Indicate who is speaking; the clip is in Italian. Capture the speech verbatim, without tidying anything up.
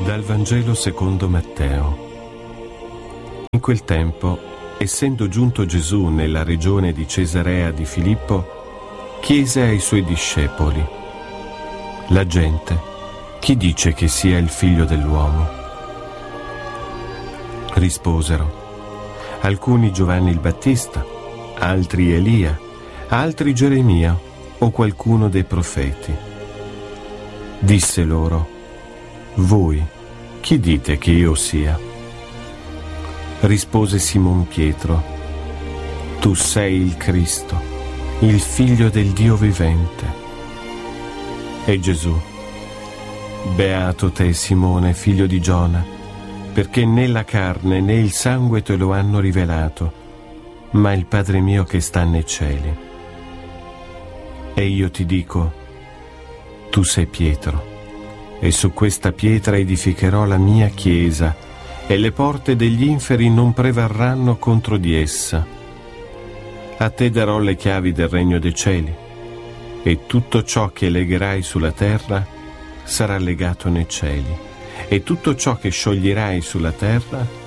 Speaker 1: Dal Vangelo secondo Matteo. In quel tempo, essendo giunto Gesù nella regione di Cesarea di Filippo, chiese ai suoi discepoli: la gente, chi dice che sia il figlio dell'uomo? Risposero: alcuni Giovanni il Battista, altri Elia, altri Geremia o qualcuno dei profeti. Disse loro: voi, chi dite che io sia? Rispose Simon Pietro: tu sei il Cristo, il Figlio del Dio vivente. E Gesù: beato te, Simone, figlio di Giona, perché né la carne né il sangue te lo hanno rivelato, ma il Padre mio che sta nei cieli. E io ti dico: tu sei Pietro, e su questa pietra edificherò la mia chiesa, e le porte degli inferi non prevarranno contro di essa. A te darò le chiavi del regno dei cieli, e tutto ciò che legherai sulla terra sarà legato nei cieli, e tutto ciò che scioglierai sulla terra